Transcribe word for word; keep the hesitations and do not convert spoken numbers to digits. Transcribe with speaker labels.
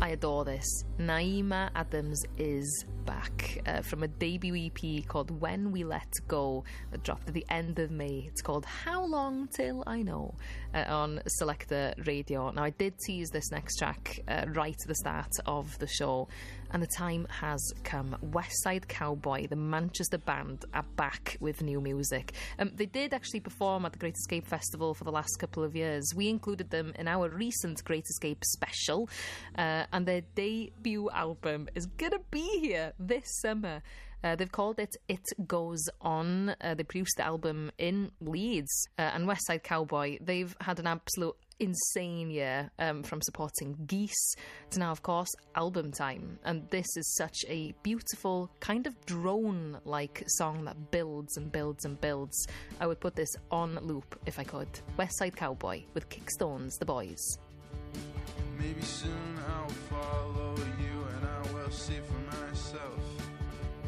Speaker 1: I adore this. Naima Adams is back uh, from a debut E P called When We Let Go that dropped at the end of May. It's called How Long Till I Know uh, on Selector Radio. Now, I did tease this next track uh, right at the start of the show, and the time has come. West Side Cowboy, the Manchester band, are back with new music. Um, they did actually perform at the Great Escape Festival for the last couple of years. We included them in our recent Great Escape special, uh, and their debut album is gonna be here this summer. Uh, they've called it It Goes On. Uh, they produced the album in Leeds, uh, and West Side Cowboy, they've had an absolute insane year, um, from supporting Geese to now, of course, album time. And this is such a beautiful, kind of drone-like song that builds and builds and builds. I would put this on loop if I could. West Side Cowboy with Kickstones, The Boys.
Speaker 2: Maybe soon I'll follow you and I will see for myself